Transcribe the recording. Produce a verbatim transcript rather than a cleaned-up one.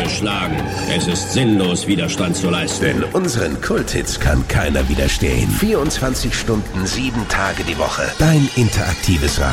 geschlagen. Es ist sinnlos, Widerstand zu leisten. Denn unseren Kulthits kann keiner widerstehen. vierundzwanzig Stunden, sieben Tage die Woche. Dein interaktives Radio.